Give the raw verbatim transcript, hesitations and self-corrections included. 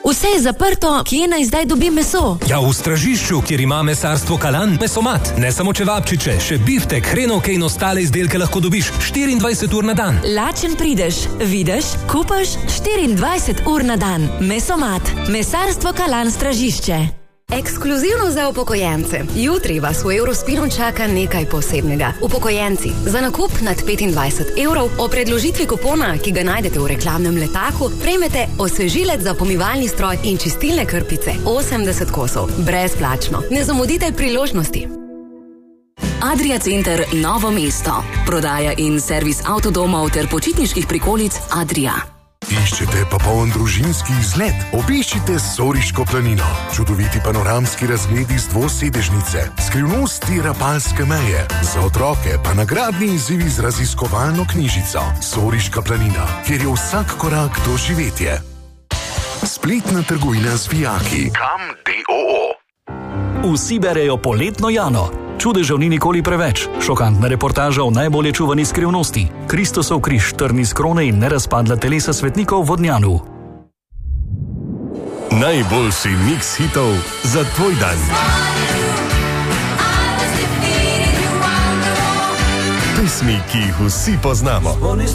Vse je zaprto, kje naj zdaj dobim meso? Ja, v Stražišču, kjer ima mesarstvo Kalan Mesomat. Ne samo čevapčiče, še biftek, hrenovke in ostale izdelke lahko dobiš štiriindvajset ur na dan. Lačen prideš, vidiš, kupaš štiriindvajset ur na dan. Mesomat. Mesarstvo Kalan Stražišče. Ekskluzivno za upokojence. Jutri vas v Eurospinu čaka nekaj posebnega. Upokojenci, za nakup nad petindvajset evrov o predložitvi kupona, ki ga najdete v reklamnem letaku, prejmete osvežilec za pomivalni stroj in čistilne krpice osemdeset kosov. Brezplačno. Ne zamudite priložnosti. Adria Center Novo mesto. Prodaja in servis avtodomov ter počitniških prikolic Adria. Iščete popoln družinski izlet? Obiščite Soriško planino. Čudoviti panoramski razgledi z dvosedežnice, skrivnosti Rapalske meje, za otroke pa nagradni izzivi z raziskovalno knjižico. Soriška planina, kjer je vsak korak doživetje. Spletna trgovina z vijaki. Kam D O O. Vsi berejo poletno Jano. Čudežev ni nikoli preveč. Šokantna reportaža o najbolje čuvani skrivnosti. Kristosov križ, trni z krone in nerazpadla telesa svetnikov v Vodnjanu. Najboljši miks hitov za tvoj dan. Pesmi, ki jih vsi poznamo.